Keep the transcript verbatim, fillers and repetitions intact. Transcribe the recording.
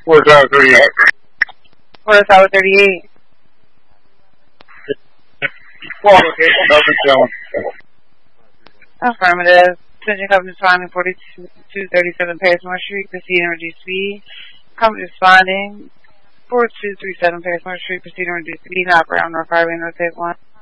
four Tower thirty-eight. four Tower thirty-eight. Well, location, open zone. Affirmative. Attention company responding forty-two thirty-seven Paris-Moore Street, proceed and reduce speed. Company responding forty-two thirty-seven Paris-Moore Street, proceed and reduce speed, not around North Highway, North eight one.